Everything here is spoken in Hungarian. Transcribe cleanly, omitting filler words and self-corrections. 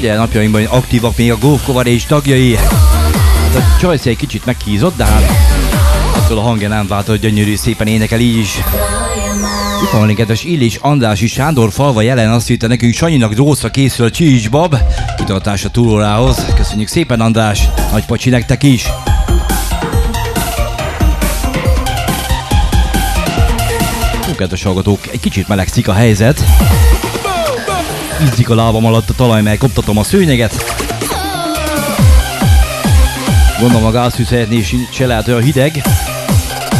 ugye napjainkban aktívak még a Gófkovar és tagjai. A Csajci egy kicsit megkízott, de hát attól a hangja nem vált, hogy gyönyörű szépen énekel így is. Itt van valami kedves Illés András is Sándor falva jelen, azt írta nekünk: Sanyinak drószra készül a Csícsbab, kitartás a túlórához. Köszönjük szépen, András, nagy pacsi nektek is. Kedves hallgatók, egy kicsit melegszik a helyzet. Ízzik a lábam alatt a talaj, mert koptatom a szőnyeget. Gondolom a gázfűszeretnél se lehet olyan hideg.